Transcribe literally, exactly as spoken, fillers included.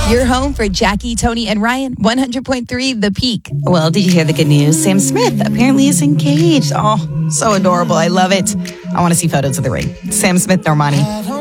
Your home for Jackie, Tony, and Ryan. one hundred point three The Peak. Well, did you hear the good news? Sam Smith apparently is engaged. Oh, so adorable. I love it. I want to see photos of the ring. Sam Smith, Normani.